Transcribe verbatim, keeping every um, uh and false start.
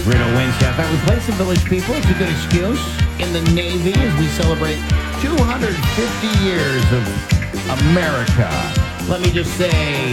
Reno Wednesday. I thought we'd play some Village People. It's a good excuse. In the Navy as we celebrate two hundred fifty years of America. Let me just say,